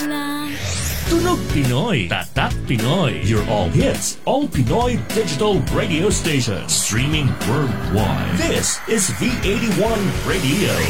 Tunog Pinoy, Tatak Pinoy, your all hits, all Pinoy digital radio station, streaming worldwide. This is V81 Radio.